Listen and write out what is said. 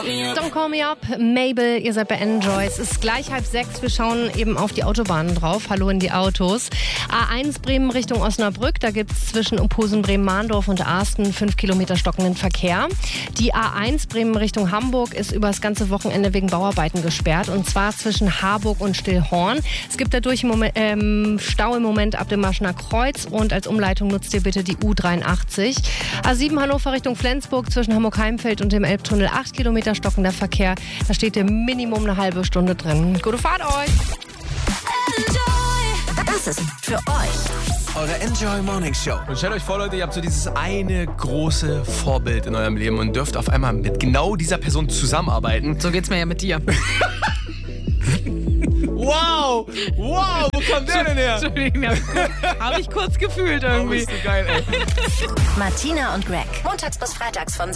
Don't Call Me Up, Mabel, ihr seid bei Enjoy. Es ist gleich 5:30, wir schauen eben auf die Autobahnen drauf. Hallo in die Autos. A1 Bremen Richtung Osnabrück, da gibt es zwischen Opusen, Bremen-Mahndorf und Arsten 5 Kilometer stockenden Verkehr. Die A1 Bremen Richtung Hamburg ist über das ganze Wochenende wegen Bauarbeiten gesperrt, und zwar zwischen Harburg und Stillhorn. Es gibt dadurch Stau im Moment ab dem Maschener Kreuz, und als Umleitung nutzt ihr bitte die U83. A7 Hannover Richtung Flensburg zwischen Hamburg-Heimfeld und dem Elbtunnel 8 Kilometer stockender Verkehr. Da steht ihr Minimum eine halbe Stunde drin. Gute Fahrt euch! Das ist für euch eure Enjoy Morning Show. Und stellt euch vor, Leute, ihr habt so dieses eine große Vorbild in eurem Leben und dürft auf einmal mit genau dieser Person zusammenarbeiten. So geht's mir ja mit dir. Wow! Wow! Wo kam der denn her? Entschuldigung, habe ich kurz gefühlt irgendwie. Oh, bist du geil, ey. Martina und Greg. Montags bis freitags von